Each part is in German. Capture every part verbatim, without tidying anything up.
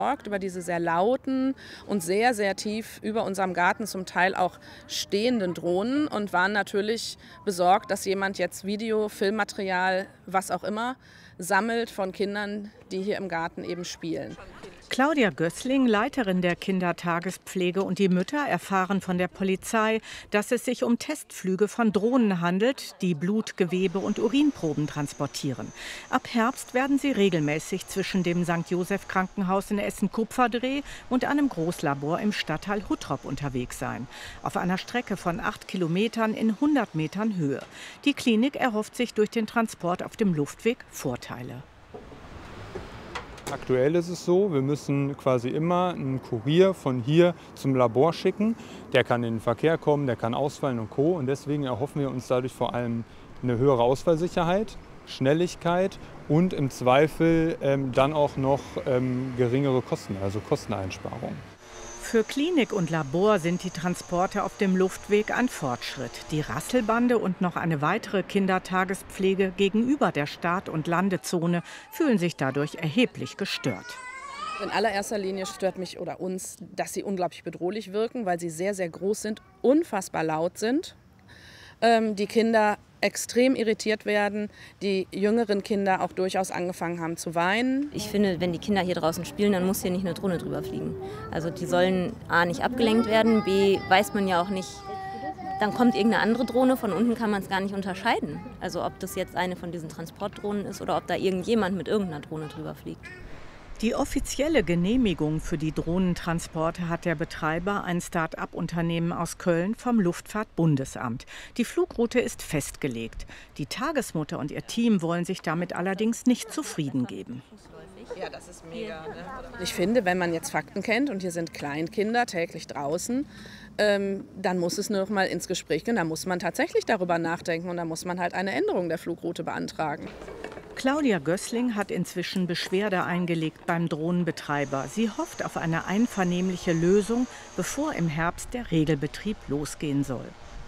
über diese sehr lauten und sehr, sehr tief über unserem Garten zum Teil auch stehenden Drohnen und waren natürlich besorgt, dass jemand jetzt Video, Filmmaterial, was auch immer, sammelt von Kindern, die hier im Garten eben spielen. Claudia Gößling, Leiterin der Kindertagespflege, und die Mütter erfahren von der Polizei, dass es sich um Testflüge von Drohnen handelt, die Blut, Gewebe und Urinproben transportieren. Ab Herbst werden sie regelmäßig zwischen dem Sankt Joseph Krankenhaus in Essen-Kupferdreh und einem Großlabor im Stadtteil Huttrop unterwegs sein. Auf einer Strecke von acht Kilometern in hundert Metern Höhe. Die Klinik erhofft sich durch den Transport auf dem Luftweg Vorteile. Aktuell ist es so, wir müssen quasi immer einen Kurier von hier zum Labor schicken. Der kann in den Verkehr kommen, der kann ausfallen und Co. Und deswegen erhoffen wir uns dadurch vor allem eine höhere Ausfallsicherheit, Schnelligkeit und im Zweifel ähm, dann auch noch ähm, geringere Kosten, also Kosteneinsparungen. Für Klinik und Labor sind die Transporte auf dem Luftweg ein Fortschritt. Die Rasselbande und noch eine weitere Kindertagespflege gegenüber der Start- und Landezone fühlen sich dadurch erheblich gestört. In allererster Linie stört mich oder uns, dass sie unglaublich bedrohlich wirken, weil sie sehr, sehr groß sind, unfassbar laut sind. Ähm, die Kinder extrem irritiert werden, die jüngeren Kinder auch durchaus angefangen haben zu weinen. Ich finde, wenn die Kinder hier draußen spielen, dann muss hier nicht eine Drohne drüber fliegen. Also die sollen A, nicht abgelenkt werden, B, weiß man ja auch nicht, dann kommt irgendeine andere Drohne, von unten kann man es gar nicht unterscheiden. Also ob das jetzt eine von diesen Transportdrohnen ist oder ob da irgendjemand mit irgendeiner Drohne drüber fliegt. Die offizielle Genehmigung für die Drohnentransporte hat der Betreiber, ein Start-up-Unternehmen aus Köln, vom Luftfahrtbundesamt. Die Flugroute ist festgelegt. Die Tagesmutter und ihr Team wollen sich damit allerdings nicht zufrieden geben. Ja, das ist mega. Ne? Ich finde, wenn man jetzt Fakten kennt und hier sind Kleinkinder täglich draußen, ähm, dann muss es nur noch mal ins Gespräch gehen. Da muss man tatsächlich darüber nachdenken und da muss man halt eine Änderung der Flugroute beantragen. Claudia Gößling hat inzwischen Beschwerde eingelegt beim Drohnenbetreiber. Sie hofft auf eine einvernehmliche Lösung, bevor im Herbst der Regelbetrieb losgehen soll.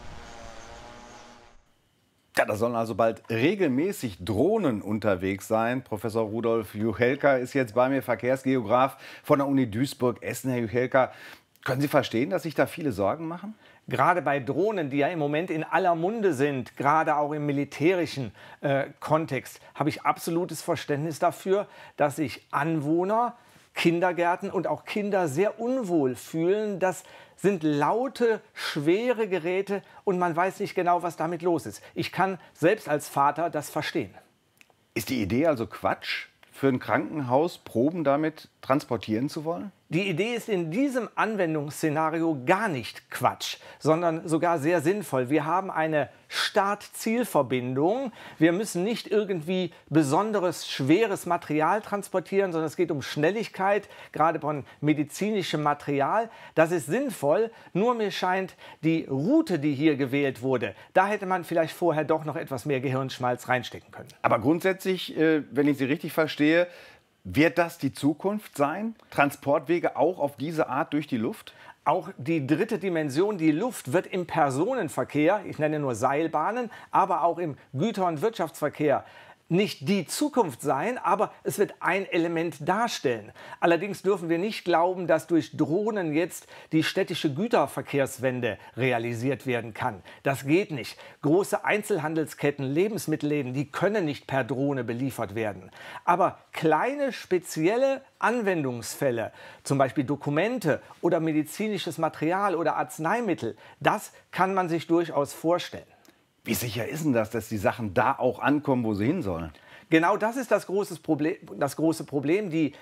Ja, da sollen also bald regelmäßig Drohnen unterwegs sein. Professor Rudolf Juchelka ist jetzt bei mir, Verkehrsgeograf von der Uni Duisburg-Essen. Herr Juchelka, können Sie verstehen, dass sich da viele Sorgen machen? Gerade bei Drohnen, die ja im Moment in aller Munde sind, gerade auch im militärischen äh, Kontext, habe ich absolutes Verständnis dafür, dass sich Anwohner, Kindergärten und auch Kinder sehr unwohl fühlen. Das sind laute, schwere Geräte und man weiß nicht genau, was damit los ist. Ich kann selbst als Vater das verstehen. Ist die Idee also Quatsch, für ein Krankenhaus Proben damit transportieren zu wollen? Die Idee ist in diesem Anwendungsszenario gar nicht Quatsch, sondern sogar sehr sinnvoll. Wir haben eine Start-Ziel-Verbindung. Wir müssen nicht irgendwie besonderes, schweres Material transportieren, sondern es geht um Schnelligkeit, gerade von medizinischem Material. Das ist sinnvoll, nur mir scheint, die Route, die hier gewählt wurde, da hätte man vielleicht vorher doch noch etwas mehr Gehirnschmalz reinstecken können. Aber grundsätzlich, äh, wenn ich Sie richtig verstehe, wird das die Zukunft sein? Transportwege auch auf diese Art durch die Luft? Auch die dritte Dimension, die Luft, wird im Personenverkehr, ich nenne nur Seilbahnen, aber auch im Güter- und Wirtschaftsverkehr nicht die Zukunft sein, aber es wird ein Element darstellen. Allerdings dürfen wir nicht glauben, dass durch Drohnen jetzt die städtische Güterverkehrswende realisiert werden kann. Das geht nicht. Große Einzelhandelsketten, Lebensmittelläden, die können nicht per Drohne beliefert werden. Aber kleine, spezielle Anwendungsfälle, zum Beispiel Dokumente oder medizinisches Material oder Arzneimittel, das kann man sich durchaus vorstellen. Wie sicher ist denn das, dass die Sachen da auch ankommen, wo sie hin sollen? Genau das ist das große Problem, das große Problem, die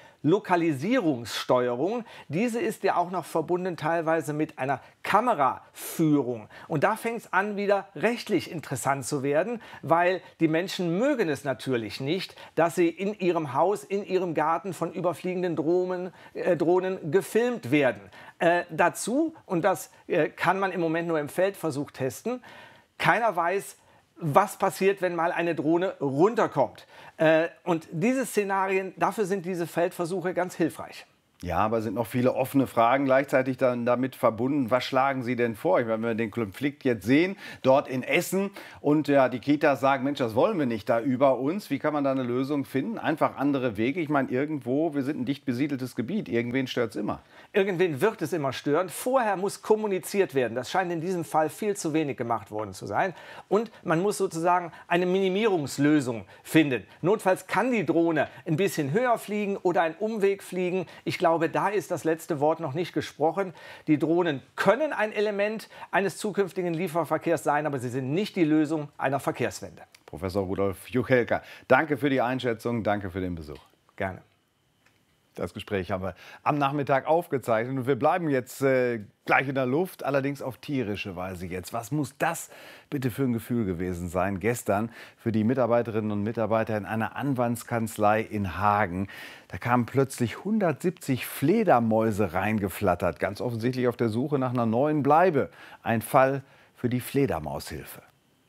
Lokalisierungssteuerung. Diese ist ja auch noch verbunden teilweise mit einer Kameraführung. Und da fängt es an, wieder rechtlich interessant zu werden, weil die Menschen mögen es natürlich nicht, dass sie in ihrem Haus, in ihrem Garten von überfliegenden Drohnen, äh, Drohnen gefilmt werden. Äh, dazu, und das äh, kann man im Moment nur im Feldversuch testen, keiner weiß, was passiert, wenn mal eine Drohne runterkommt. Äh, und diese Szenarien, dafür sind diese Feldversuche ganz hilfreich. Ja, aber es sind noch viele offene Fragen gleichzeitig dann damit verbunden. Was schlagen Sie denn vor? Wenn wir den Konflikt jetzt sehen, dort in Essen und ja, die Kitas sagen, Mensch, das wollen wir nicht da über uns. Wie kann man da eine Lösung finden? Einfach andere Wege. Ich meine, irgendwo, wir sind ein dicht besiedeltes Gebiet. Irgendwen stört es immer. Irgendwen wird es immer stören. Vorher muss kommuniziert werden. Das scheint in diesem Fall viel zu wenig gemacht worden zu sein. Und man muss sozusagen eine Minimierungslösung finden. Notfalls kann die Drohne ein bisschen höher fliegen oder einen Umweg fliegen. Ich glaube, Ich glaube, da ist das letzte Wort noch nicht gesprochen. Die Drohnen können ein Element eines zukünftigen Lieferverkehrs sein, aber sie sind nicht die Lösung einer Verkehrswende. Professor Rudolf Juchelka, danke für die Einschätzung, danke für den Besuch. Gerne. Das Gespräch haben wir am Nachmittag aufgezeichnet und wir bleiben jetzt äh, gleich in der Luft, allerdings auf tierische Weise jetzt. Was muss das bitte für ein Gefühl gewesen sein gestern für die Mitarbeiterinnen und Mitarbeiter in einer Anwaltskanzlei in Hagen? Da kamen plötzlich hundertsiebzig Fledermäuse reingeflattert, ganz offensichtlich auf der Suche nach einer neuen Bleibe. Ein Fall für die Fledermaushilfe.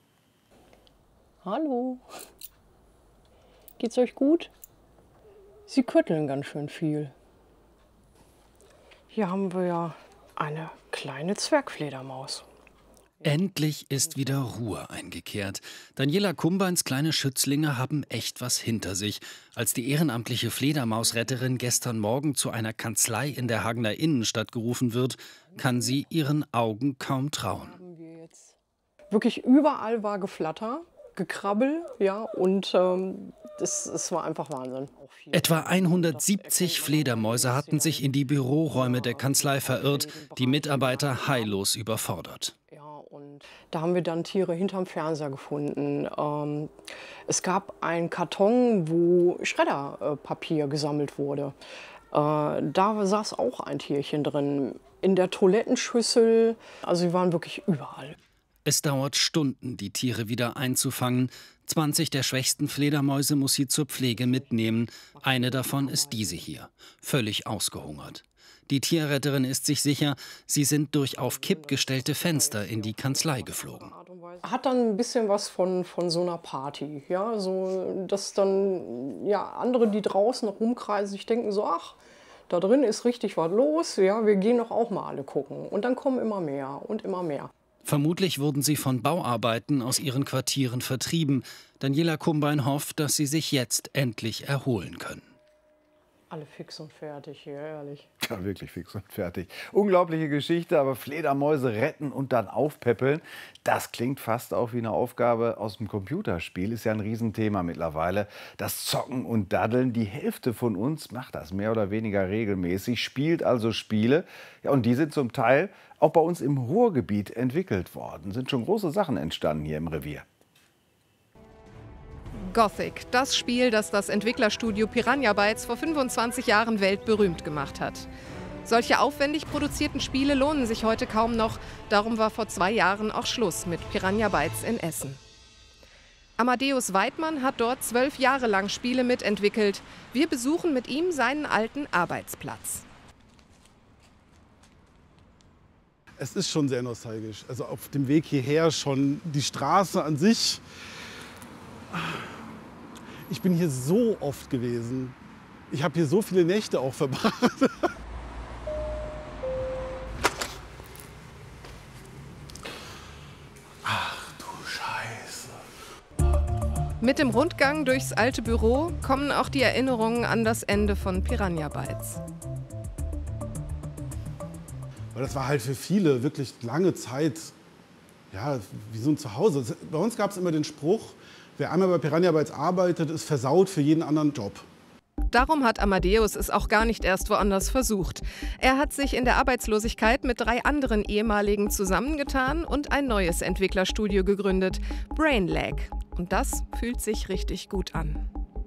Hallo, geht's euch gut? Sie kötteln ganz schön viel. Hier haben wir ja eine kleine Zwergfledermaus. Endlich ist wieder Ruhe eingekehrt. Daniela Kumbeins kleine Schützlinge haben echt was hinter sich. Als die ehrenamtliche Fledermausretterin gestern Morgen zu einer Kanzlei in der Hagener Innenstadt gerufen wird, kann sie ihren Augen kaum trauen. Wirklich überall war Geflatter, Gekrabbel, ja, und ähm, das, das war einfach Wahnsinn. Etwa hundertsiebzig Fledermäuse hatten sich in die Büroräume der Kanzlei verirrt, die Mitarbeiter heillos überfordert. Da haben wir dann Tiere hinterm Fernseher gefunden. Ähm, es gab einen Karton, wo Schredderpapier gesammelt wurde. Äh, da saß auch ein Tierchen drin. In der Toilettenschüssel, also sie waren wirklich überall. Es dauert Stunden, die Tiere wieder einzufangen. zwanzig der schwächsten Fledermäuse muss sie zur Pflege mitnehmen. Eine davon ist diese hier, völlig ausgehungert. Die Tierretterin ist sich sicher, sie sind durch auf Kipp gestellte Fenster in die Kanzlei geflogen. Hat dann ein bisschen was von, von so einer Party, ja, so, dass dann ja, andere, die draußen noch rumkreisen, sich denken so, ach, da drin ist richtig was los, ja, wir gehen doch auch mal alle gucken. Und dann kommen immer mehr und immer mehr. Vermutlich wurden sie von Bauarbeiten aus ihren Quartieren vertrieben. Daniela Kumbein hofft, dass sie sich jetzt endlich erholen können. Alle fix und fertig hier, ehrlich. Ja, wirklich fix und fertig. Unglaubliche Geschichte, aber Fledermäuse retten und dann aufpäppeln, das klingt fast auch wie eine Aufgabe aus dem Computerspiel. Ist ja ein Riesenthema mittlerweile. Das Zocken und Daddeln, die Hälfte von uns macht das mehr oder weniger regelmäßig, spielt also Spiele. Ja, und die sind zum Teil auch bei uns im Ruhrgebiet entwickelt worden. Sind schon große Sachen entstanden hier im Revier. Gothic, das Spiel, das das Entwicklerstudio Piranha Bytes vor fünfundzwanzig Jahren weltberühmt gemacht hat. Solche aufwendig produzierten Spiele lohnen sich heute kaum noch. Darum war vor zwei Jahren auch Schluss mit Piranha Bytes in Essen. Amadeus Weidmann hat dort zwölf Jahre lang Spiele mitentwickelt. Wir besuchen mit ihm seinen alten Arbeitsplatz. Es ist schon sehr nostalgisch. Also auf dem Weg hierher schon die Straße an sich. Ich bin hier so oft gewesen. Ich habe hier so viele Nächte auch verbracht. Ach du Scheiße. Mit dem Rundgang durchs alte Büro kommen auch die Erinnerungen an das Ende von Piranha Bytes. Weil das war halt für viele wirklich lange Zeit, ja, wie so ein Zuhause. Bei uns gab es immer den Spruch, wer einmal bei Piranha Bytes arbeitet, ist versaut für jeden anderen Job. Darum hat Amadeus es auch gar nicht erst woanders versucht. Er hat sich in der Arbeitslosigkeit mit drei anderen ehemaligen zusammengetan und ein neues Entwicklerstudio gegründet, Brainlag. Und das fühlt sich richtig gut an.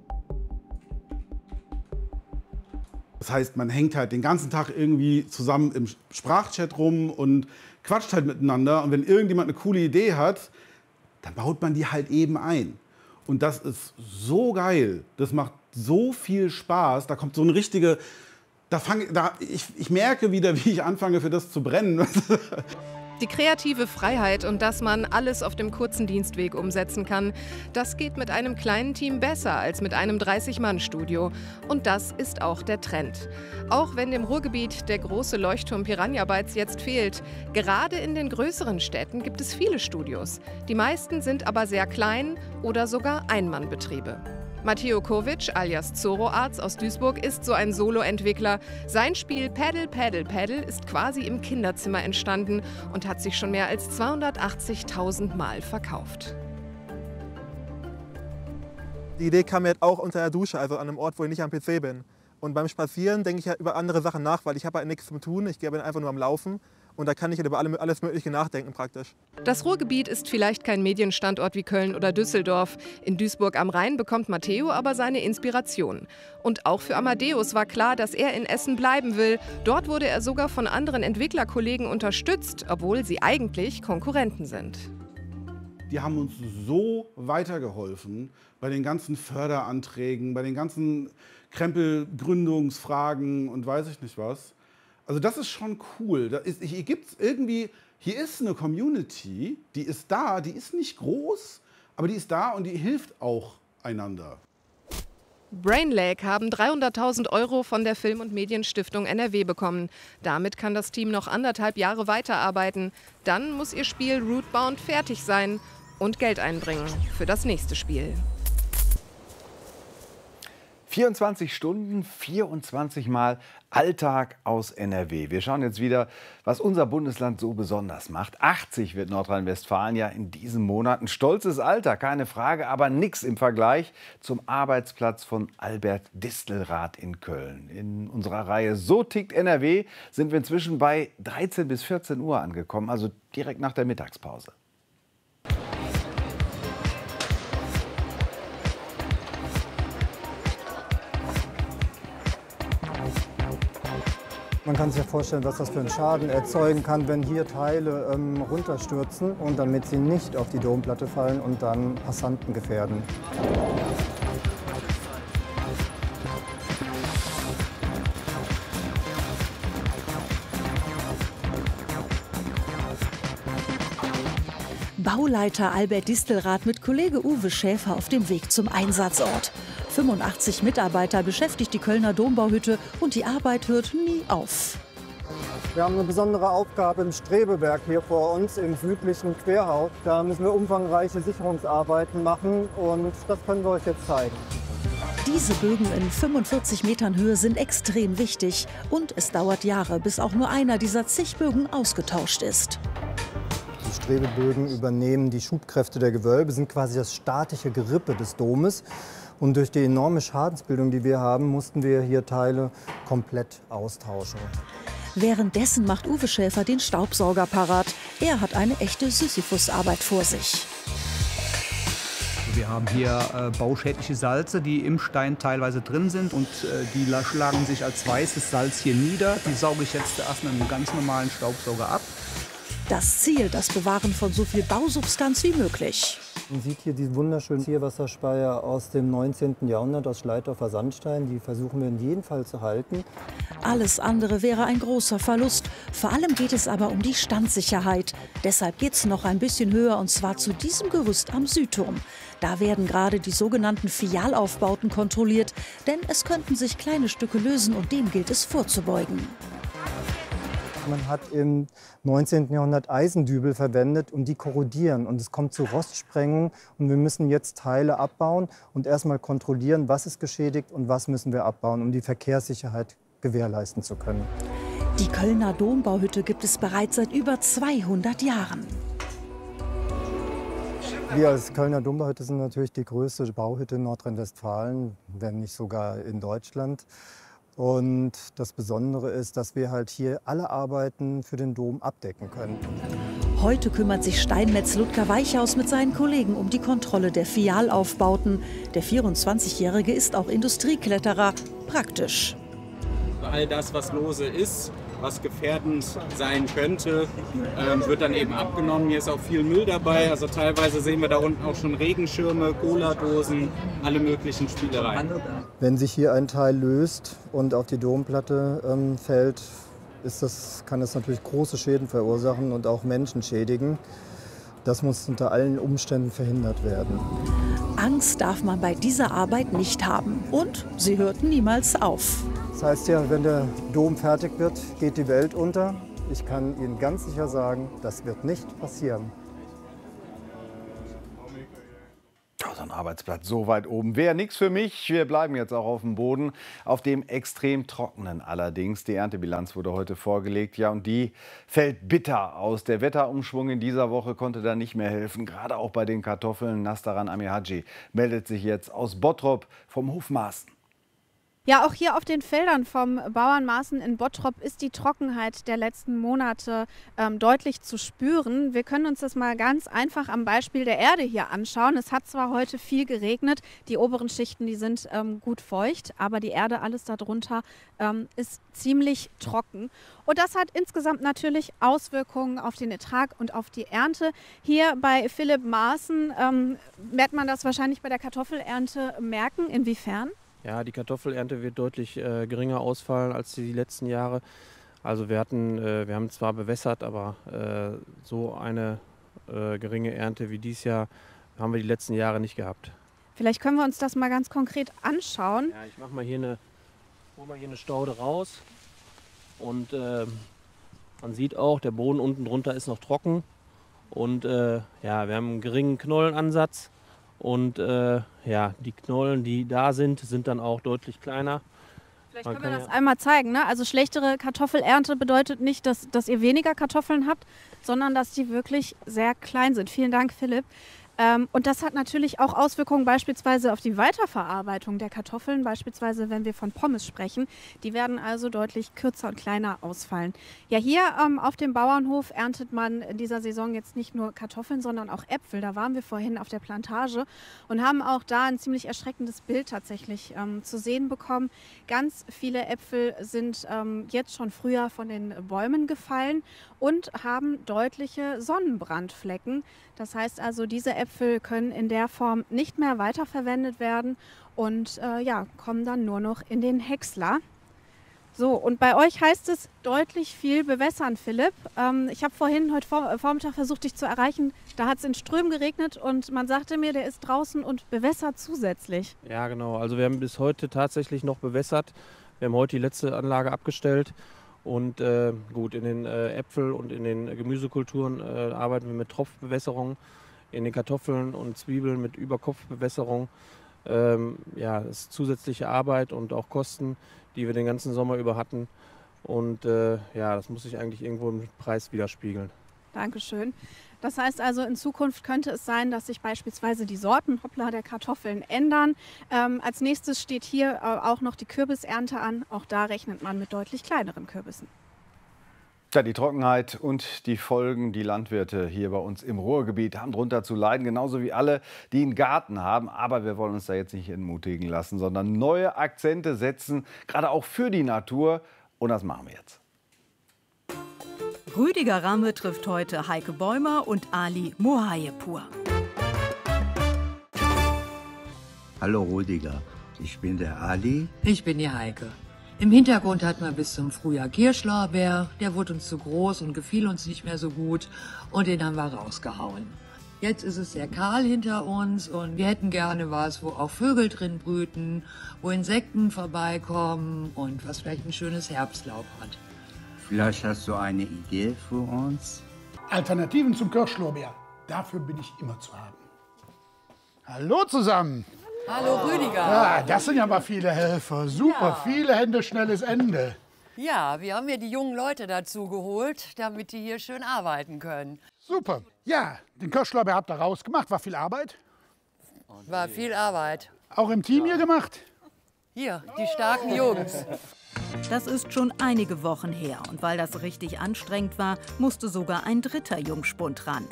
Das heißt, man hängt halt den ganzen Tag irgendwie zusammen im Sprachchat rum und quatscht halt miteinander. Und wenn irgendjemand eine coole Idee hat, dann baut man die halt eben ein. Und das ist so geil. Das macht so viel Spaß. Da kommt so eine richtige... Da fang, da, ich, ich merke wieder, wie ich anfange, für das zu brennen. Die kreative Freiheit und dass man alles auf dem kurzen Dienstweg umsetzen kann, das geht mit einem kleinen Team besser als mit einem dreißig-Mann-Studio. Und das ist auch der Trend. Auch wenn dem Ruhrgebiet der große Leuchtturm Piranha Bytes jetzt fehlt. Gerade in den größeren Städten gibt es viele Studios. Die meisten sind aber sehr klein oder sogar Einmannbetriebe. Matteo Kovic alias Zoroarz aus Duisburg ist so ein Solo-Entwickler. Sein Spiel Paddle, Paddle, Paddle ist quasi im Kinderzimmer entstanden und hat sich schon mehr als zweihundertachtzigtausend Mal verkauft. Die Idee kam mir halt auch unter der Dusche, also an einem Ort, wo ich nicht am P C bin. Und beim Spazieren denke ich ja über andere Sachen nach, weil ich habe halt nichts zum Tun, ich gehe einfach nur am Laufen. Und da kann ich halt über alles Mögliche nachdenken praktisch. Das Ruhrgebiet ist vielleicht kein Medienstandort wie Köln oder Düsseldorf. In Duisburg am Rhein bekommt Matteo aber seine Inspiration. Und auch für Amadeus war klar, dass er in Essen bleiben will. Dort wurde er sogar von anderen Entwicklerkollegen unterstützt, obwohl sie eigentlich Konkurrenten sind. Die haben uns so weitergeholfen bei den ganzen Förderanträgen, bei den ganzen Krempelgründungsfragen und weiß ich nicht was. Also das ist schon cool. Da ist, hier gibt's irgendwie, hier ist eine Community, die ist da, die ist nicht groß, aber die ist da und die hilft auch einander. Brainlake haben dreihunderttausend Euro von der Film- und Medienstiftung N R W bekommen. Damit kann das Team noch anderthalb Jahre weiterarbeiten. Dann muss ihr Spiel Rootbound fertig sein und Geld einbringen für das nächste Spiel. vierundzwanzig Stunden, vierundzwanzig Mal Alltag aus N R W. Wir schauen jetzt wieder, was unser Bundesland so besonders macht. achtzig wird Nordrhein-Westfalen ja in diesem Monat. Ein stolzes Alter, keine Frage, aber nichts im Vergleich zum Arbeitsplatz von Albert Distelrath in Köln. In unserer Reihe So tickt N R W sind wir inzwischen bei dreizehn bis vierzehn Uhr angekommen, also direkt nach der Mittagspause. Man kann sich ja vorstellen, was das für einen Schaden erzeugen kann, wenn hier Teile ähm, runterstürzen und damit sie nicht auf die Domplatte fallen und dann Passanten gefährden. Bauleiter Albert Distelrath mit Kollege Uwe Schäfer auf dem Weg zum Einsatzort. fünfundachtzig Mitarbeiter beschäftigt die Kölner Dombauhütte und die Arbeit hört nie auf. Wir haben eine besondere Aufgabe im Strebeberg hier vor uns, im südlichen Querhaus. Da müssen wir umfangreiche Sicherungsarbeiten machen und das können wir euch jetzt zeigen. Diese Bögen in fünfundvierzig Metern Höhe sind extrem wichtig und es dauert Jahre, bis auch nur einer dieser zig Bögen ausgetauscht ist. Die Strebebögen übernehmen die Schubkräfte der Gewölbe, sind quasi das statische Gerippe des Domes. Und durch die enorme Schadensbildung, die wir haben, mussten wir hier Teile komplett austauschen. Währenddessen macht Uwe Schäfer den Staubsauger parat. Er hat eine echte Sisyphus-Arbeit vor sich. Wir haben hier äh, bauschädliche Salze, die im Stein teilweise drin sind. Und äh, die schlagen sich als weißes Salz hier nieder. Die sauge ich jetzt erst mit einem ganz normalen Staubsauger ab. Das Ziel, das Bewahren von so viel Bausubstanz wie möglich. Man sieht hier diesen wunderschönen Zierwasserspeier aus dem neunzehnten Jahrhundert aus Schleitdorfer Sandstein. Die versuchen wir in jedem Fall zu halten. Alles andere wäre ein großer Verlust. Vor allem geht es aber um die Standsicherheit. Deshalb geht es noch ein bisschen höher, und zwar zu diesem Gerüst am Südturm. Da werden gerade die sogenannten Fialaufbauten kontrolliert, denn es könnten sich kleine Stücke lösen und dem gilt es vorzubeugen. Man hat im neunzehnten Jahrhundert Eisendübel verwendet und die korrodieren und es kommt zu Rostsprengung und wir müssen jetzt Teile abbauen und erstmal kontrollieren, was ist geschädigt und was müssen wir abbauen, um die Verkehrssicherheit gewährleisten zu können. Die Kölner Dombauhütte gibt es bereits seit über zweihundert Jahren. Wir als Kölner Dombauhütte sind natürlich die größte Bauhütte in Nordrhein-Westfalen, wenn nicht sogar in Deutschland. Und das Besondere ist, dass wir halt hier alle Arbeiten für den Dom abdecken können. Heute kümmert sich Steinmetz Ludger Weichhaus mit seinen Kollegen um die Kontrolle der Fialaufbauten. Der vierundzwanzigjährige ist auch Industriekletterer. Praktisch. All das, was lose ist, was gefährdend sein könnte, ähm, wird dann eben abgenommen. Hier ist auch viel Müll dabei. Also teilweise sehen wir da unten auch schon Regenschirme, Cola-Dosen, alle möglichen Spielereien. Wenn sich hier ein Teil löst und auf die Domplatte ähm, fällt, ist das, kann das natürlich große Schäden verursachen und auch Menschen schädigen. Das muss unter allen Umständen verhindert werden. Angst darf man bei dieser Arbeit nicht haben. Und sie hört niemals auf. Das heißt ja, wenn der Dom fertig wird, geht die Welt unter. Ich kann Ihnen ganz sicher sagen, das wird nicht passieren. So ein Arbeitsplatz so weit oben wäre nichts für mich. Wir bleiben jetzt auch auf dem Boden, auf dem extrem trockenen allerdings. Die Erntebilanz wurde heute vorgelegt, ja, und die fällt bitter aus. Der Wetterumschwung in dieser Woche konnte da nicht mehr helfen, gerade auch bei den Kartoffeln. Nastaran Amihaji meldet sich jetzt aus Bottrop vom Hof Maaßen. Ja, auch hier auf den Feldern vom Bauern Maaßen in Bottrop ist die Trockenheit der letzten Monate ähm, deutlich zu spüren. Wir können uns das mal ganz einfach am Beispiel der Erde hier anschauen. Es hat zwar heute viel geregnet, die oberen Schichten, die sind ähm, gut feucht, aber die Erde, alles darunter, ähm, ist ziemlich trocken. Und das hat insgesamt natürlich Auswirkungen auf den Ertrag und auf die Ernte. Hier bei Philipp Maaßen ähm, wird man das wahrscheinlich bei der Kartoffelernte merken. Inwiefern? Ja, die Kartoffelernte wird deutlich äh, geringer ausfallen als die letzten Jahre. Also wir hatten, äh, wir haben zwar bewässert, aber äh, so eine äh, geringe Ernte wie dieses Jahr haben wir die letzten Jahre nicht gehabt. Vielleicht können wir uns das mal ganz konkret anschauen. Ja, ich mache mal hier eine, hol mal hier eine Staude raus und äh, man sieht auch, der Boden unten drunter ist noch trocken und äh, ja, wir haben einen geringen Knollanansatz. Und äh, ja, die Knollen, die da sind, sind dann auch deutlich kleiner. Vielleicht können wir das ja einmal zeigen. Ne? Also schlechtere Kartoffelernte bedeutet nicht, dass, dass ihr weniger Kartoffeln habt, sondern dass die wirklich sehr klein sind. Vielen Dank, Philipp. Ähm, und das hat natürlich auch Auswirkungen beispielsweise auf die Weiterverarbeitung der Kartoffeln, beispielsweise wenn wir von Pommes sprechen. Die werden also deutlich kürzer und kleiner ausfallen. Ja, hier ähm, auf dem Bauernhof erntet man in dieser Saison jetzt nicht nur Kartoffeln, sondern auch Äpfel. Da waren wir vorhin auf der Plantage und haben auch da ein ziemlich erschreckendes Bild tatsächlich ähm, zu sehen bekommen. Ganz viele Äpfel sind ähm, jetzt schon früher von den Bäumen gefallen und haben deutliche Sonnenbrandflecken. Das heißt also, diese Äpfel können in der Form nicht mehr weiterverwendet werden und äh, ja, kommen dann nur noch in den Häcksler. So, und bei euch heißt es deutlich viel bewässern, Philipp. Ähm, ich habe vorhin heute vor, Vormittag versucht, dich zu erreichen. Da hat es in Strömen geregnet und man sagte mir, der ist draußen und bewässert zusätzlich. Ja, genau. Also wir haben bis heute tatsächlich noch bewässert. Wir haben heute die letzte Anlage abgestellt. Und äh, gut, in den äh, Äpfel und in den Gemüsekulturen äh, arbeiten wir mit Tropfbewässerung, in den Kartoffeln und Zwiebeln mit Überkopfbewässerung. Ähm, ja, das ist zusätzliche Arbeit und auch Kosten, die wir den ganzen Sommer über hatten. Und äh, ja, das muss sich eigentlich irgendwo im Preis widerspiegeln. Dankeschön. Das heißt also, in Zukunft könnte es sein, dass sich beispielsweise die Sorten hoppla, der Kartoffeln ändern. Ähm, als nächstes steht hier äh, auch noch die Kürbisernte an. Auch da rechnet man mit deutlich kleineren Kürbissen. Ja, die Trockenheit und die Folgen, die Landwirte hier bei uns im Ruhrgebiet haben drunter zu leiden, genauso wie alle, die einen Garten haben. Aber wir wollen uns da jetzt nicht entmutigen lassen, sondern neue Akzente setzen, gerade auch für die Natur. Und das machen wir jetzt. Rüdiger Ramme trifft heute Heike Bäumer und Ali Mohayepur. Hallo Rüdiger, ich bin der Ali. Ich bin die Heike. Im Hintergrund hatten wir bis zum Frühjahr Kirschlorbeer. Der wurde uns zu groß und gefiel uns nicht mehr so gut. Und den haben wir rausgehauen. Jetzt ist es sehr kahl hinter uns und wir hätten gerne was, wo auch Vögel drin brüten, wo Insekten vorbeikommen und was vielleicht ein schönes Herbstlaub hat. Vielleicht hast du eine Idee für uns? Alternativen zum Kirschlorbeer. Dafür bin ich immer zu haben. Hallo zusammen. Hallo Rüdiger. Ja, das sind ja mal viele Helfer. Super, ja. Viele Hände, schnelles Ende. Ja, wir haben hier die jungen Leute dazu geholt, damit die hier schön arbeiten können. Super. Ja, den Kirschlorbeer habt ihr rausgemacht. War viel Arbeit? War viel Arbeit. Auch im Team hier gemacht? Hier, die starken Jungs. Das ist schon einige Wochen her und weil das richtig anstrengend war, musste sogar ein dritter Jungspund ran.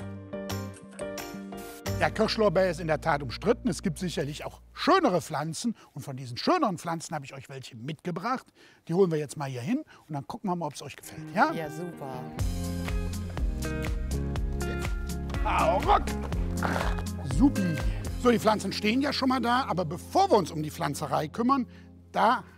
Der Kirschlorbeer ist in der Tat umstritten. Es gibt sicherlich auch schönere Pflanzen. Und von diesen schöneren Pflanzen habe ich euch welche mitgebracht. Die holen wir jetzt mal hier hin und dann gucken wir mal, ob es euch gefällt. Ja, ja super. Hau ruck! Supi. So, die Pflanzen stehen ja schon mal da. Aber bevor wir uns um die Pflanzerei kümmern, da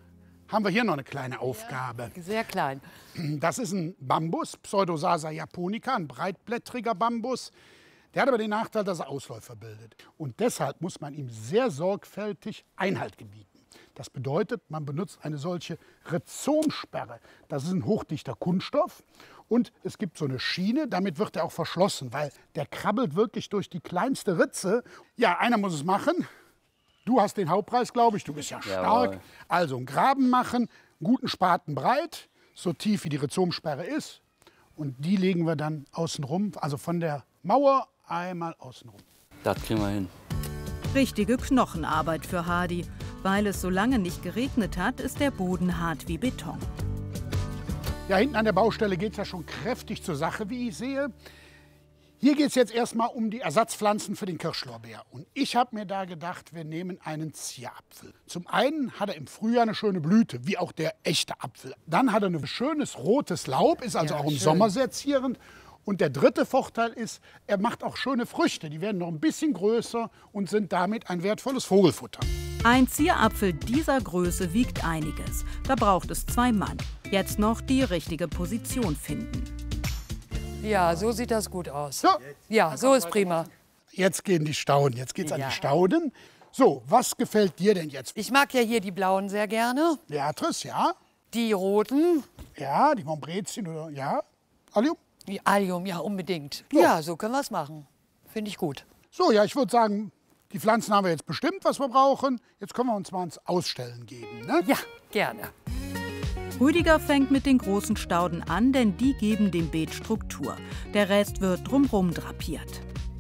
haben wir hier noch eine kleine Aufgabe. Ja, sehr klein. Das ist ein Bambus, Pseudosasa japonica, ein breitblättriger Bambus. Der hat aber den Nachteil, dass er Ausläufer bildet. Und deshalb muss man ihm sehr sorgfältig Einhalt gebieten. Das bedeutet, man benutzt eine solche Rhizomsperre. Das ist ein hochdichter Kunststoff. Und es gibt so eine Schiene, damit wird er auch verschlossen, weil der krabbelt wirklich durch die kleinste Ritze. Ja, einer muss es machen. Du hast den Hauptpreis, glaube ich. Du bist ja stark. Jawohl. Also einen Graben machen, einen guten Spaten breit, so tief wie die Rhizomsperre ist. Und die legen wir dann außen rum, also von der Mauer einmal außen rum. Das kriegen wir hin. Richtige Knochenarbeit für Hardy. Weil es so lange nicht geregnet hat, ist der Boden hart wie Beton. Ja, hinten an der Baustelle geht es ja schon kräftig zur Sache, wie ich sehe. Hier geht es jetzt erstmal um die Ersatzpflanzen für den Kirschlorbeer. Und ich habe mir da gedacht, wir nehmen einen Zierapfel. Zum einen hat er im Frühjahr eine schöne Blüte, wie auch der echte Apfel. Dann hat er ein schönes rotes Laub, ist also Ja, auch im schön. Sommer sehr zierend. Und der dritte Vorteil ist, er macht auch schöne Früchte. Die werden noch ein bisschen größer und sind damit ein wertvolles Vogelfutter. Ein Zierapfel dieser Größe wiegt einiges. Da braucht es zwei Mann. Jetzt noch die richtige Position finden. Ja, so sieht das gut aus. So. Ja, so ist prima. Jetzt gehen die Stauden, jetzt geht's an Ja. die Stauden. So, was gefällt dir denn jetzt? Ich mag ja hier die blauen sehr gerne. Beatrice, ja. Die roten. Ja, die Montbrezien oder ja. Allium? Die Allium, ja, unbedingt. Ja, so können wir es machen. Finde ich gut. So, ja, ich würde sagen, die Pflanzen haben wir jetzt bestimmt, was wir brauchen. Jetzt können wir uns mal ins Ausstellen geben. Ne? Ja, gerne. Rüdiger fängt mit den großen Stauden an, denn die geben dem Beet Struktur. Der Rest wird drumherum drapiert.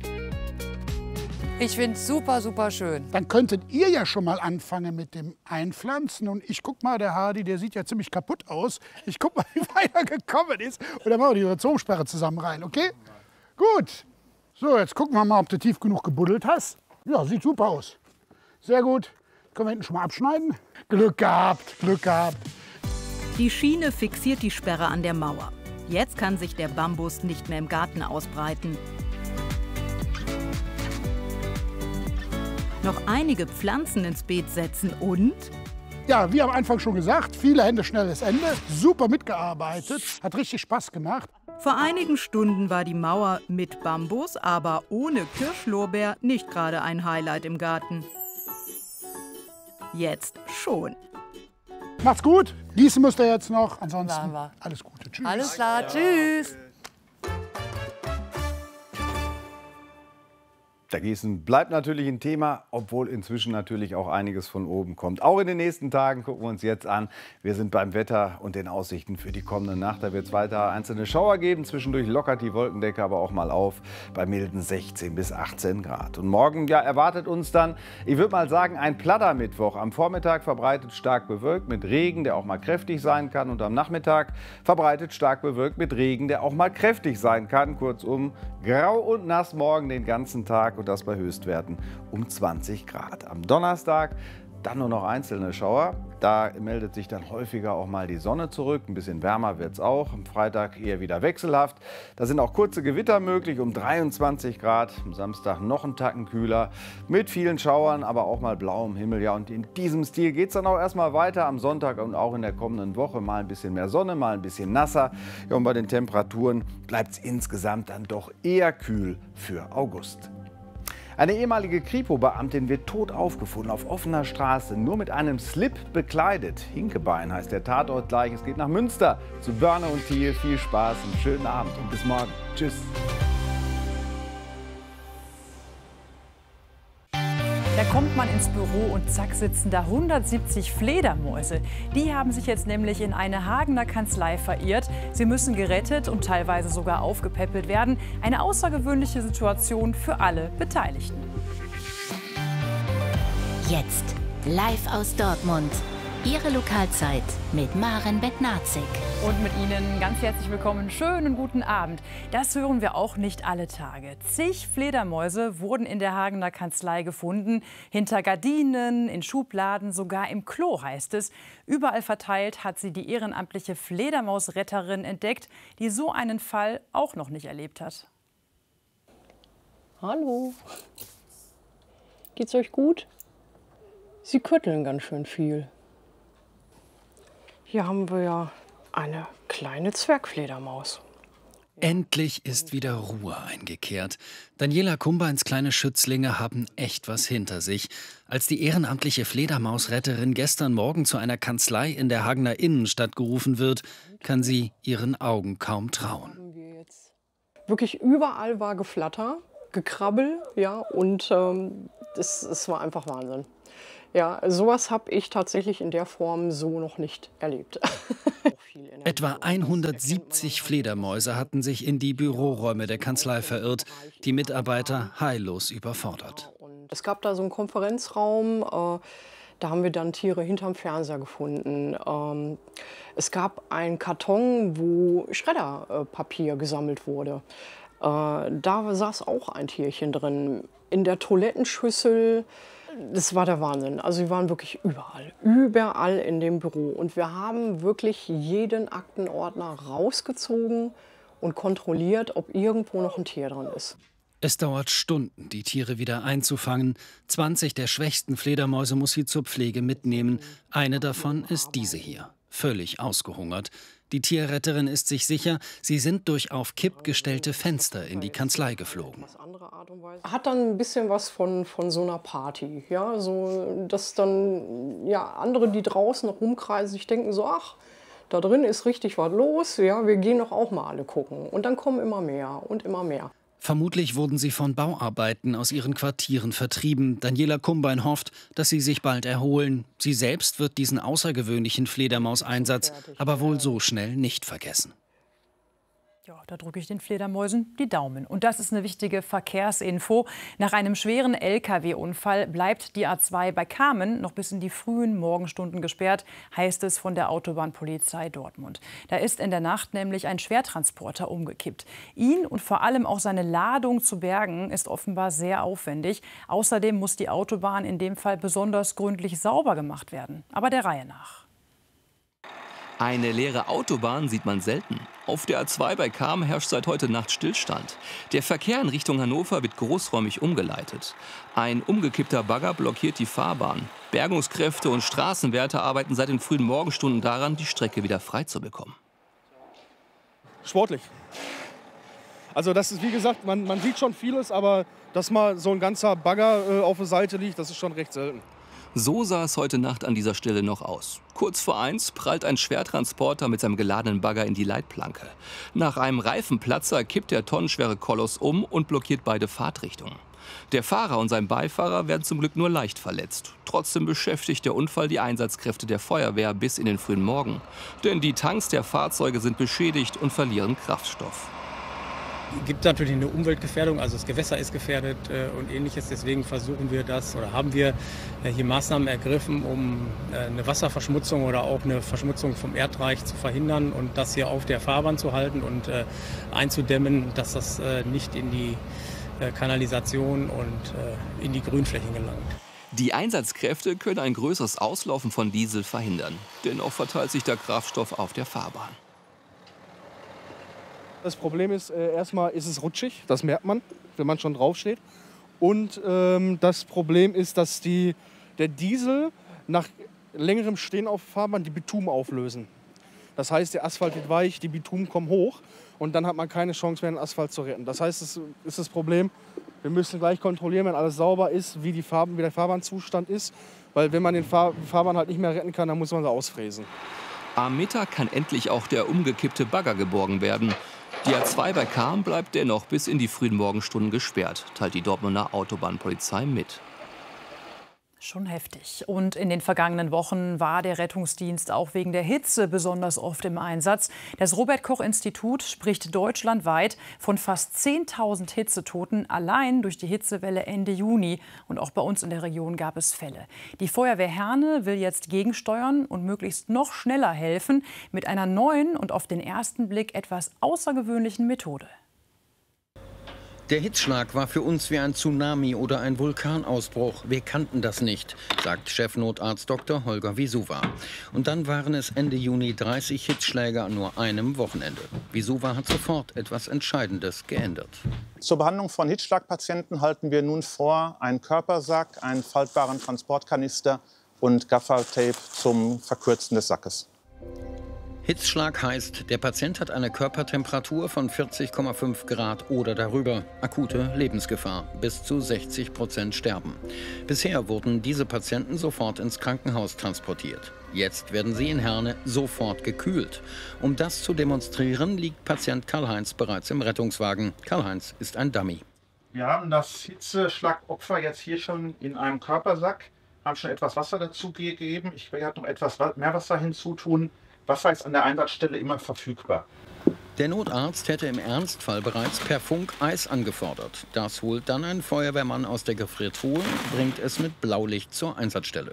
Ich finde es super, super schön. Dann könntet ihr ja schon mal anfangen mit dem Einpflanzen. Und ich guck mal, der Hardy, der sieht ja ziemlich kaputt aus. Ich guck mal, wie weit er gekommen ist. Und dann machen wir die Rhizomsperre zusammen rein, okay? Gut. So, jetzt gucken wir mal, ob du tief genug gebuddelt hast. Ja, sieht super aus. Sehr gut. Können wir hinten schon mal abschneiden? Glück gehabt, Glück gehabt. Die Schiene fixiert die Sperre an der Mauer. Jetzt kann sich der Bambus nicht mehr im Garten ausbreiten. Noch einige Pflanzen ins Beet setzen und... Ja, wie am Anfang schon gesagt, viele Hände, schnelles Ende. Super mitgearbeitet, hat richtig Spaß gemacht. Vor einigen Stunden war die Mauer mit Bambus, aber ohne Kirschlorbeer nicht gerade ein Highlight im Garten. Jetzt schon. Macht's gut. Gießen müsst ihr jetzt noch. Ansonsten Machen wir. alles Gute. Tschüss. Alles klar, tschüss. Der Gießen bleibt natürlich ein Thema, obwohl inzwischen natürlich auch einiges von oben kommt. Auch in den nächsten Tagen gucken wir uns jetzt an. Wir sind beim Wetter und den Aussichten für die kommende Nacht. Da wird es weiter einzelne Schauer geben. Zwischendurch lockert die Wolkendecke aber auch mal auf bei milden sechzehn bis achtzehn Grad. Und morgen ja, erwartet uns dann, ich würde mal sagen, ein Pladdermittwoch. Am Vormittag verbreitet stark bewölkt mit Regen, der auch mal kräftig sein kann. Und am Nachmittag verbreitet stark bewölkt mit Regen, der auch mal kräftig sein kann. Kurzum, grau und nass morgen den ganzen Tag. Und das bei Höchstwerten um zwanzig Grad. Am Donnerstag dann nur noch einzelne Schauer. Da meldet sich dann häufiger auch mal die Sonne zurück. Ein bisschen wärmer wird es auch. Am Freitag eher wieder wechselhaft. Da sind auch kurze Gewitter möglich um dreiundzwanzig Grad. Am Samstag noch einen Tacken kühler mit vielen Schauern, aber auch mal blauem Himmel. Ja, und in diesem Stil geht es dann auch erstmal weiter am Sonntag und auch in der kommenden Woche. Mal ein bisschen mehr Sonne, mal ein bisschen nasser. Ja, und bei den Temperaturen bleibt es insgesamt dann doch eher kühl für August. Eine ehemalige Kripo-Beamtin wird tot aufgefunden auf offener Straße, nur mit einem Slip bekleidet. Hinkebein heißt der Tatort gleich. Es geht nach Münster zu Börne und Thiel. Viel Spaß, einen schönen Abend und bis morgen. Tschüss. Da kommt man ins Büro und zack sitzen da hundertsiebzig Fledermäuse. Die haben sich jetzt nämlich in eine Hagener Kanzlei verirrt. Sie müssen gerettet und teilweise sogar aufgepäppelt werden. Eine außergewöhnliche Situation für alle Beteiligten. Jetzt live aus Dortmund. Ihre Lokalzeit mit Maren Bednarzik. Und mit Ihnen ganz herzlich willkommen. Schönen guten Abend. Das hören wir auch nicht alle Tage. Zig Fledermäuse wurden in der Hagener Kanzlei gefunden. Hinter Gardinen, in Schubladen, sogar im Klo heißt es. Überall verteilt hat sie die ehrenamtliche Fledermausretterin entdeckt, die so einen Fall auch noch nicht erlebt hat. Hallo. Geht's euch gut? Sie kütteln ganz schön viel. Hier haben wir ja eine kleine Zwergfledermaus. Endlich ist wieder Ruhe eingekehrt. Daniela Kumbeins kleine Schützlinge haben echt was hinter sich. Als die ehrenamtliche Fledermausretterin gestern Morgen zu einer Kanzlei in der Hagener Innenstadt gerufen wird, kann sie ihren Augen kaum trauen. Wirklich überall war Geflatter, Gekrabbel, ja, und ähm, es, es war einfach Wahnsinn. Ja, sowas habe ich tatsächlich in der Form so noch nicht erlebt. Etwa hundertsiebzig Fledermäuse hatten sich in die Büroräume der Kanzlei verirrt, die Mitarbeiter heillos überfordert. Es gab da so einen Konferenzraum, äh, da haben wir dann Tiere hinterm Fernseher gefunden. Ähm, es gab einen Karton, wo Schredderpapier äh, gesammelt wurde. Äh, da saß auch ein Tierchen drin. In der Toilettenschüssel. Das war der Wahnsinn. Also wir waren wirklich überall, überall in dem Büro. Und wir haben wirklich jeden Aktenordner rausgezogen und kontrolliert, ob irgendwo noch ein Tier drin ist. Es dauert Stunden, die Tiere wieder einzufangen. zwanzig der schwächsten Fledermäuse muss sie zur Pflege mitnehmen. Eine davon ist diese hier, völlig ausgehungert. Die Tierretterin ist sich sicher, sie sind durch auf Kipp gestellte Fenster in die Kanzlei geflogen. Hat dann ein bisschen was von, von so einer Party. Ja? So, dass dann ja, andere, die draußen rumkreisen, sich denken so, ach, da drin ist richtig was los, ja, wir gehen doch auch mal alle gucken. Und dann kommen immer mehr und immer mehr. Vermutlich wurden sie von Bauarbeiten aus ihren Quartieren vertrieben. Daniela Kumbein hofft, dass sie sich bald erholen. Sie selbst wird diesen außergewöhnlichen Fledermauseinsatz aber wohl so schnell nicht vergessen. Ja, da drücke ich den Fledermäusen die Daumen. Und das ist eine wichtige Verkehrsinfo. Nach einem schweren L K W-Unfall bleibt die A zwei bei Kamen noch bis in die frühen Morgenstunden gesperrt, heißt es von der Autobahnpolizei Dortmund. Da ist in der Nacht nämlich ein Schwertransporter umgekippt. Ihn und vor allem auch seine Ladung zu bergen, ist offenbar sehr aufwendig. Außerdem muss die Autobahn in dem Fall besonders gründlich sauber gemacht werden. Aber der Reihe nach. Eine leere Autobahn sieht man selten. Auf der A zwei bei Kamen herrscht seit heute Nacht Stillstand. Der Verkehr in Richtung Hannover wird großräumig umgeleitet. Ein umgekippter Bagger blockiert die Fahrbahn. Bergungskräfte und Straßenwärter arbeiten seit den frühen Morgenstunden daran, die Strecke wieder frei zu bekommen. Sportlich. Also das ist, wie gesagt, man, man sieht schon vieles, aber dass mal so ein ganzer Bagger äh, auf der Seite liegt, das ist schon recht selten. So sah es heute Nacht an dieser Stelle noch aus. Kurz vor eins prallt ein Schwertransporter mit seinem geladenen Bagger in die Leitplanke. Nach einem Reifenplatzer kippt der tonnenschwere Koloss um und blockiert beide Fahrtrichtungen. Der Fahrer und sein Beifahrer werden zum Glück nur leicht verletzt. Trotzdem beschäftigt der Unfall die Einsatzkräfte der Feuerwehr bis in den frühen Morgen. Denn die Tanks der Fahrzeuge sind beschädigt und verlieren Kraftstoff. Es gibt natürlich eine Umweltgefährdung, also das Gewässer ist gefährdet äh, und ähnliches. Deswegen versuchen wir das oder haben wir äh, hier Maßnahmen ergriffen, um äh, eine Wasserverschmutzung oder auch eine Verschmutzung vom Erdreich zu verhindern und das hier auf der Fahrbahn zu halten und äh, einzudämmen, dass das äh, nicht in die äh, Kanalisation und äh, in die Grünflächen gelangt. Die Einsatzkräfte können ein größeres Auslaufen von Diesel verhindern. Dennoch verteilt sich der Kraftstoff auf der Fahrbahn. Das Problem ist, äh, erstmal ist es rutschig, das merkt man, wenn man schon draufsteht. Und ähm, das Problem ist, dass die, der Diesel nach längerem Stehen auf der Fahrbahn die Bitumen auflösen. Das heißt, der Asphalt wird weich, die Bitumen kommen hoch und dann hat man keine Chance mehr, den Asphalt zu retten. Das heißt, es ist das Problem, wir müssen gleich kontrollieren, wenn alles sauber ist, wie, die Farben, wie der Fahrbahnzustand ist. Weil wenn man den Fahr Fahrbahn halt nicht mehr retten kann, dann muss man sie ausfräsen. Am Mittag kann endlich auch der umgekippte Bagger geborgen werden. Die A zwei bei Kamen bleibt dennoch bis in die frühen Morgenstunden gesperrt, teilt die Dortmunder Autobahnpolizei mit. Schon heftig. Und in den vergangenen Wochen war der Rettungsdienst auch wegen der Hitze besonders oft im Einsatz. Das Robert-Koch-Institut spricht deutschlandweit von fast zehntausend Hitzetoten allein durch die Hitzewelle Ende Juni. Und auch bei uns in der Region gab es Fälle. Die Feuerwehr Herne will jetzt gegensteuern und möglichst noch schneller helfen mit einer neuen und auf den ersten Blick etwas außergewöhnlichen Methode. Der Hitzschlag war für uns wie ein Tsunami oder ein Vulkanausbruch. Wir kannten das nicht, sagt Chefnotarzt Doktor Holger Wiesuwa. Und dann waren es Ende Juni dreißig Hitzschläge an nur einem Wochenende. Wiesuwa hat sofort etwas Entscheidendes geändert. Zur Behandlung von Hitzschlagpatienten halten wir nun vor, einen Körpersack, einen faltbaren Transportkanister und Gaffertape zum Verkürzen des Sackes. Hitzschlag heißt, der Patient hat eine Körpertemperatur von vierzig Komma fünf Grad oder darüber. Akute Lebensgefahr. Bis zu sechzig Prozent sterben. Bisher wurden diese Patienten sofort ins Krankenhaus transportiert. Jetzt werden sie in Herne sofort gekühlt. Um das zu demonstrieren, liegt Patient Karl-Heinz bereits im Rettungswagen. Karl-Heinz ist ein Dummy. Wir haben das Hitzeschlagopfer jetzt hier schon in einem Körpersack, haben schon etwas Wasser dazu gegeben. Ich werde noch etwas mehr Wasser hinzutun. Wasser ist an der Einsatzstelle immer verfügbar. Der Notarzt hätte im Ernstfall bereits per Funk Eis angefordert. Das holt dann ein Feuerwehrmann aus der Gefriertruhe, bringt es mit Blaulicht zur Einsatzstelle.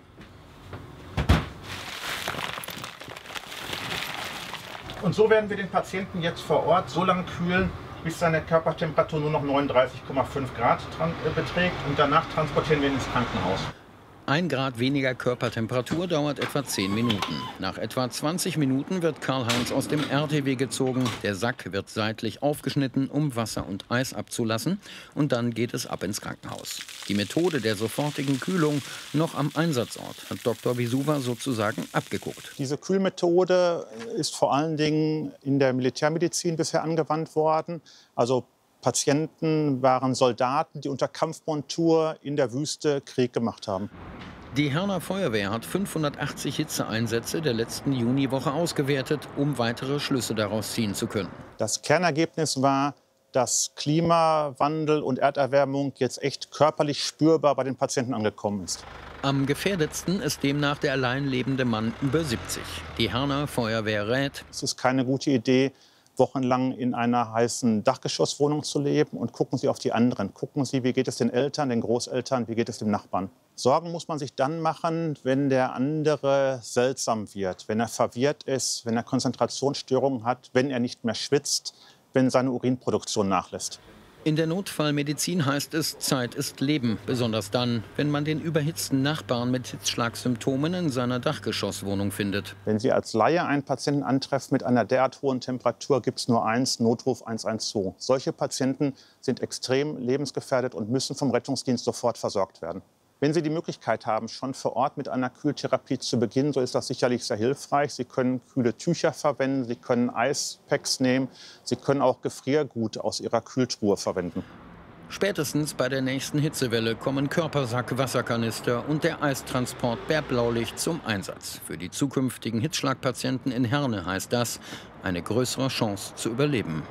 Und so werden wir den Patienten jetzt vor Ort so lange kühlen, bis seine Körpertemperatur nur noch neununddreißig Komma fünf Grad beträgt. Und danach transportieren wir ihn ins Krankenhaus. Ein Grad weniger Körpertemperatur dauert etwa zehn Minuten. Nach etwa zwanzig Minuten wird Karl-Heinz aus dem R T W gezogen. Der Sack wird seitlich aufgeschnitten, um Wasser und Eis abzulassen. Und dann geht es ab ins Krankenhaus. Die Methode der sofortigen Kühlung noch am Einsatzort hat Doktor Visuva sozusagen abgeguckt. Diese Kühlmethode ist vor allen Dingen in der Militärmedizin bisher angewandt worden. Also Patienten waren Soldaten, die unter Kampfmontur in der Wüste Krieg gemacht haben. Die Herner Feuerwehr hat fünfhundertachtzig Hitzeeinsätze der letzten Juniwoche ausgewertet, um weitere Schlüsse daraus ziehen zu können. Das Kernergebnis war, dass Klimawandel und Erderwärmung jetzt echt körperlich spürbar bei den Patienten angekommen ist. Am gefährdetsten ist demnach der allein lebende Mann über siebzig. Die Herner Feuerwehr rät: Es ist keine gute Idee, wochenlang in einer heißen Dachgeschosswohnung zu leben, und gucken Sie auf die anderen. Gucken Sie, wie geht es den Eltern, den Großeltern, wie geht es dem Nachbarn. Sorgen muss man sich dann machen, wenn der andere seltsam wird, wenn er verwirrt ist, wenn er Konzentrationsstörungen hat, wenn er nicht mehr schwitzt, wenn seine Urinproduktion nachlässt. In der Notfallmedizin heißt es, Zeit ist Leben. Besonders dann, wenn man den überhitzten Nachbarn mit Hitzschlagsymptomen in seiner Dachgeschosswohnung findet. Wenn Sie als Laie einen Patienten antreffen mit einer derart hohen Temperatur, gibt es nur eins, Notruf eins eins zwei. Solche Patienten sind extrem lebensgefährdet und müssen vom Rettungsdienst sofort versorgt werden. Wenn Sie die Möglichkeit haben, schon vor Ort mit einer Kühltherapie zu beginnen, so ist das sicherlich sehr hilfreich. Sie können kühle Tücher verwenden, Sie können Eispacks nehmen, Sie können auch Gefriergut aus Ihrer Kühltruhe verwenden. Spätestens bei der nächsten Hitzewelle kommen Körpersack, Wasserkanister und der Eistransport per Blaulicht zum Einsatz. Für die zukünftigen Hitzschlagpatienten in Herne heißt das, eine größere Chance zu überleben.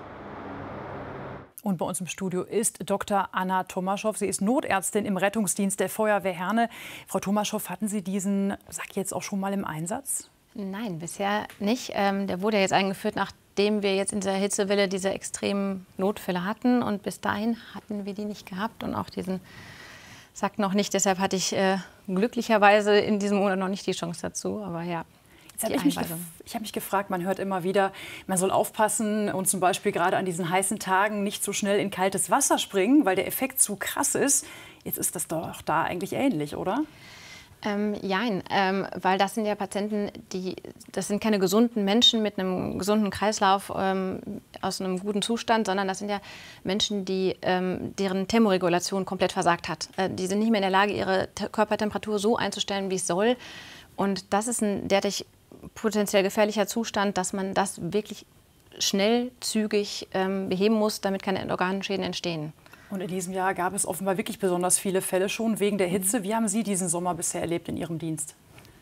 Und bei uns im Studio ist Doktor Anna Tomaschow. Sie ist Notärztin im Rettungsdienst der Feuerwehr Herne. Frau Tomaschow, hatten Sie diesen Sack jetzt auch schon mal im Einsatz? Nein, bisher nicht. Ähm, der wurde jetzt eingeführt, nachdem wir jetzt in dieser Hitzewelle diese extremen Notfälle hatten. Und bis dahin hatten wir die nicht gehabt und auch diesen Sack noch nicht. Deshalb hatte ich äh, glücklicherweise in diesem Monat noch nicht die Chance dazu. Aber ja. Jetzt hab ich mich ich habe mich gefragt, man hört immer wieder, man soll aufpassen und zum Beispiel gerade an diesen heißen Tagen nicht so schnell in kaltes Wasser springen, weil der Effekt zu krass ist. Jetzt ist das doch da eigentlich ähnlich, oder? Ähm, jein, ähm, weil das sind ja Patienten, die, das sind keine gesunden Menschen mit einem gesunden Kreislauf ähm, aus einem guten Zustand, sondern das sind ja Menschen, die, ähm, deren Thermoregulation komplett versagt hat. Äh, die sind nicht mehr in der Lage, ihre Te- Körpertemperatur so einzustellen, wie es soll. Und das ist ein derartig potenziell gefährlicher Zustand, dass man das wirklich schnell, zügig ähm, beheben muss, damit keine Organschäden entstehen. Und in diesem Jahr gab es offenbar wirklich besonders viele Fälle schon wegen der Hitze. Wie haben Sie diesen Sommer bisher erlebt in Ihrem Dienst?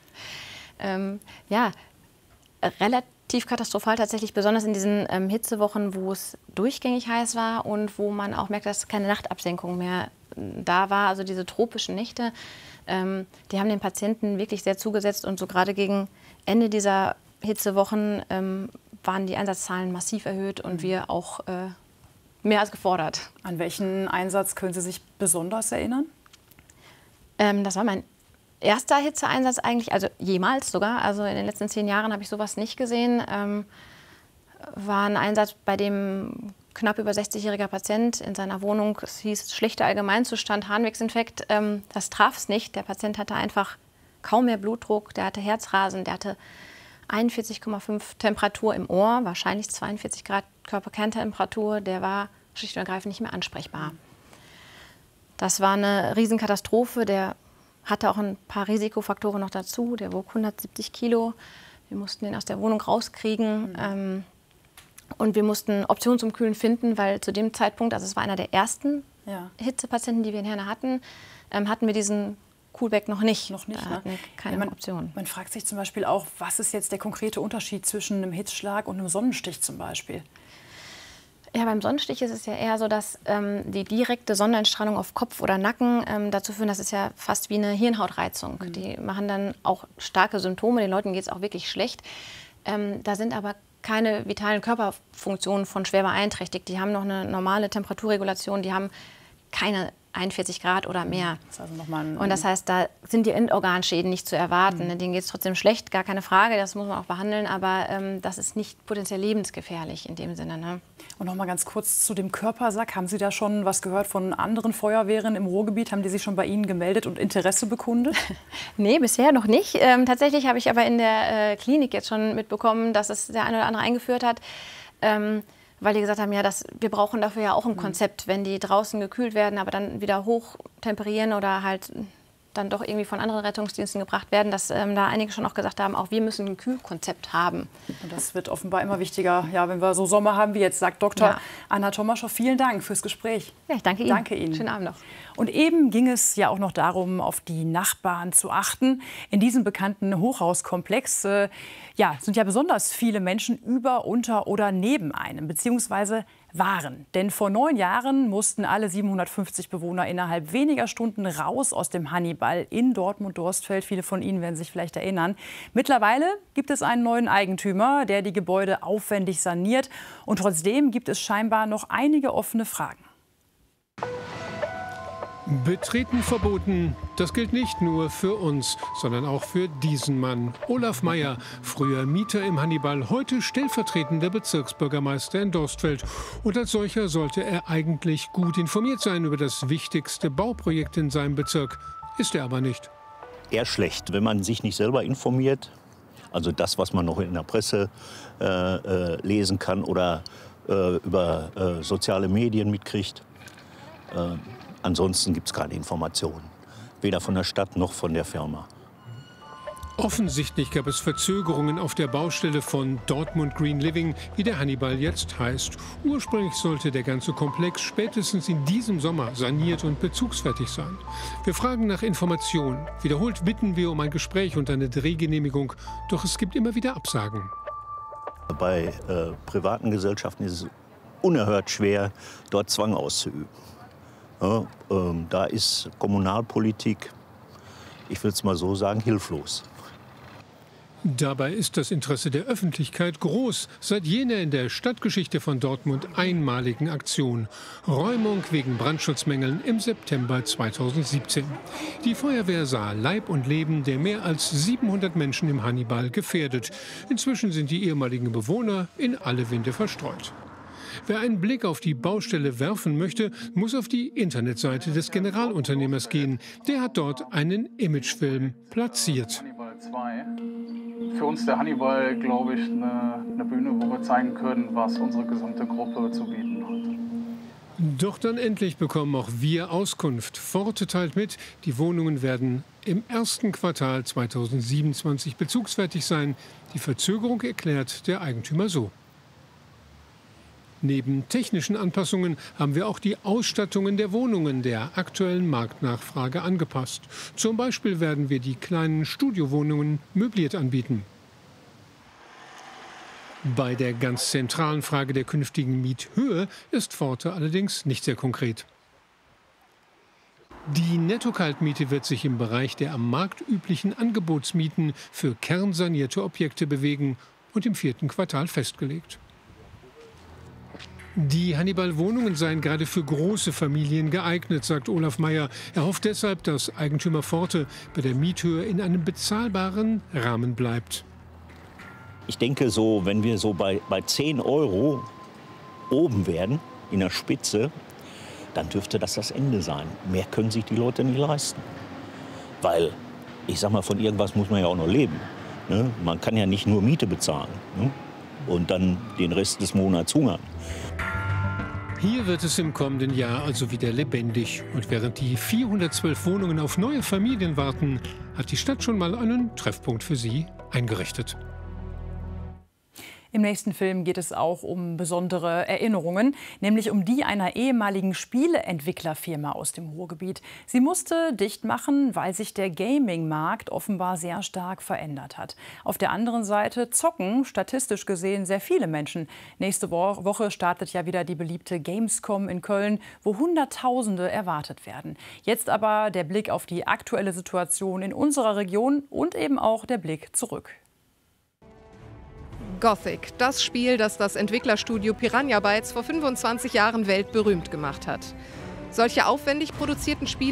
Ähm, ja, relativ katastrophal tatsächlich, besonders in diesen ähm, Hitzewochen, wo es durchgängig heiß war und wo man auch merkt, dass keine Nachtabsenkung mehr da war. Also diese tropischen Nächte, ähm, die haben den Patienten wirklich sehr zugesetzt. Und so gerade gegen Ende dieser Hitzewochen ähm, waren die Einsatzzahlen massiv erhöht und wir auch äh, mehr als gefordert. An welchen Einsatz können Sie sich besonders erinnern? Ähm, das war mein erster Hitzeeinsatz eigentlich, also jemals sogar. Also in den letzten zehn Jahren habe ich sowas nicht gesehen. Ähm, war ein Einsatz, bei dem knapp über sechzigjähriger Patient in seiner Wohnung, es hieß schlechter Allgemeinzustand, Harnwegsinfekt. Ähm, das traf es nicht. Der Patient hatte einfach kaum mehr Blutdruck, der hatte Herzrasen, der hatte einundvierzig Komma fünf Temperatur im Ohr, wahrscheinlich zweiundvierzig Grad Körperkerntemperatur. Der war schlicht und ergreifend nicht mehr ansprechbar. Das war eine Riesenkatastrophe. Der hatte auch ein paar Risikofaktoren noch dazu. Der wog hundertsiebzig Kilo. Wir mussten den aus der Wohnung rauskriegen. Mhm. Ähm, und wir mussten Optionen zum Kühlen finden, weil zu dem Zeitpunkt, also es war einer der ersten ja. Hitzepatienten, die wir in Herne hatten, ähm, hatten wir diesen Coolback noch nicht. Noch nicht, da ne? hatten wir keine ja, man, Option. Man fragt sich zum Beispiel auch, was ist jetzt der konkrete Unterschied zwischen einem Hitzschlag und einem Sonnenstich zum Beispiel? Ja, beim Sonnenstich ist es ja eher so, dass ähm, die direkte Sonneneinstrahlung auf Kopf oder Nacken ähm, dazu führen, das ist ja fast wie eine Hirnhautreizung. Mhm. Die machen dann auch starke Symptome, den Leuten geht es auch wirklich schlecht. Ähm, da sind aber keine vitalen Körperfunktionen von schwer beeinträchtigt. Die haben noch eine normale Temperaturregulation, die haben keine einundvierzig Grad oder mehr. Das also noch mal ein, und das heißt, da sind die Endorganschäden nicht zu erwarten. Mhm. Denen geht es trotzdem schlecht, gar keine Frage, das muss man auch behandeln, aber ähm, das ist nicht potenziell lebensgefährlich in dem Sinne. Ne? Und noch mal ganz kurz zu dem Körpersack. Haben Sie da schon was gehört von anderen Feuerwehren im Ruhrgebiet? Haben die sich schon bei Ihnen gemeldet und Interesse bekundet? Nee, bisher noch nicht. Ähm, tatsächlich habe ich aber in der äh, Klinik jetzt schon mitbekommen, dass es der eine oder andere eingeführt hat. Ähm, weil die gesagt haben, ja, das, wir brauchen dafür ja auch ein Konzept, wenn die draußen gekühlt werden, aber dann wieder hoch temperieren oder halt dann doch irgendwie von anderen Rettungsdiensten gebracht werden, dass ähm, da einige schon auch gesagt haben, auch wir müssen ein Kühlkonzept haben. Und das wird offenbar immer wichtiger, ja, wenn wir so Sommer haben wie jetzt, sagt Doktor Ja. Anna Tomaschow. Vielen Dank fürs Gespräch. Ja, ich danke Ihnen. Danke Ihnen. Schönen Abend noch. Und eben ging es ja auch noch darum, auf die Nachbarn zu achten. In diesem bekannten Hochhauskomplex äh, ja, sind ja besonders viele Menschen über, unter oder neben einem, beziehungsweise waren. Denn vor neun Jahren mussten alle siebenhundertfünfzig Bewohner innerhalb weniger Stunden raus aus dem Hannibal in Dortmund-Dorstfeld. Viele von Ihnen werden sich vielleicht erinnern. Mittlerweile gibt es einen neuen Eigentümer, der die Gebäude aufwendig saniert. Und trotzdem gibt es scheinbar noch einige offene Fragen. Betreten verboten, das gilt nicht nur für uns, sondern auch für diesen Mann. Olaf Meyer, früher Mieter im Hannibal, heute stellvertretender Bezirksbürgermeister in Dorstfeld. Und als solcher sollte er eigentlich gut informiert sein über das wichtigste Bauprojekt in seinem Bezirk. Ist er aber nicht. Eher schlecht, wenn man sich nicht selber informiert. Also das, was man noch in der Presse äh, äh, lesen kann oder äh, über äh, soziale Medien mitkriegt. Äh, Ansonsten gibt es keine Informationen, weder von der Stadt noch von der Firma. Offensichtlich gab es Verzögerungen auf der Baustelle von Dortmund Green Living, wie der Hannibal jetzt heißt. Ursprünglich sollte der ganze Komplex spätestens in diesem Sommer saniert und bezugsfertig sein. Wir fragen nach Informationen. Wiederholt bitten wir um ein Gespräch und eine Drehgenehmigung. Doch es gibt immer wieder Absagen. Bei äh, privaten Gesellschaften ist es unerhört schwer, dort Zwang auszuüben. Ja, ähm, da ist Kommunalpolitik, ich will es mal so sagen, hilflos. Dabei ist das Interesse der Öffentlichkeit groß, seit jener in der Stadtgeschichte von Dortmund einmaligen Aktion. Räumung wegen Brandschutzmängeln im September zweitausendsiebzehn. Die Feuerwehr sah Leib und Leben der mehr als siebenhundert Menschen im Hannibal gefährdet. Inzwischen sind die ehemaligen Bewohner in alle Winde verstreut. Wer einen Blick auf die Baustelle werfen möchte, muss auf die Internetseite des Generalunternehmers gehen. Der hat dort einen Imagefilm platziert. Hannibal zwei. Für uns der Hannibal, glaube ich, eine, eine Bühne, wo wir zeigen können, was unsere gesamte Gruppe zu bieten hat. Doch dann endlich bekommen auch wir Auskunft. Forte teilt mit, die Wohnungen werden im ersten Quartal zweitausendsiebenundzwanzig bezugsfertig sein. Die Verzögerung erklärt der Eigentümer so. Neben technischen Anpassungen haben wir auch die Ausstattungen der Wohnungen der aktuellen Marktnachfrage angepasst. Zum Beispiel werden wir die kleinen Studiowohnungen möbliert anbieten. Bei der ganz zentralen Frage der künftigen Miethöhe ist Forte allerdings nicht sehr konkret. Die Netto-Kaltmiete wird sich im Bereich der am Markt üblichen Angebotsmieten für kernsanierte Objekte bewegen und im vierten Quartal festgelegt. Die Hannibal-Wohnungen seien gerade für große Familien geeignet, sagt Olaf Meyer. Er hofft deshalb, dass Eigentümer Forte bei der Miethöhe in einem bezahlbaren Rahmen bleibt. Ich denke, so, wenn wir so bei, bei zehn Euro oben werden, in der Spitze, dann dürfte das das Ende sein. Mehr können sich die Leute nicht leisten. Weil, ich sag mal, von irgendwas muss man ja auch noch leben. Ne? Man kann ja nicht nur Miete bezahlen, ne? Und dann den Rest des Monats hungern. Hier wird es im kommenden Jahr also wieder lebendig. Und während die vierhundertzwölf Wohnungen auf neue Familien warten, hat die Stadt schon mal einen Treffpunkt für sie eingerichtet. Im nächsten Film geht es auch um besondere Erinnerungen, nämlich um die einer ehemaligen Spieleentwicklerfirma aus dem Ruhrgebiet. Sie musste dicht machen, weil sich der Gaming-Markt offenbar sehr stark verändert hat. Auf der anderen Seite zocken statistisch gesehen sehr viele Menschen. Nächste Woche startet ja wieder die beliebte Gamescom in Köln, wo Hunderttausende erwartet werden. Jetzt aber der Blick auf die aktuelle Situation in unserer Region und eben auch der Blick zurück. Gothic, das Spiel, das das Entwicklerstudio Piranha Bytes vor fünfundzwanzig Jahren weltberühmt gemacht hat. Solche aufwendig produzierten Spiele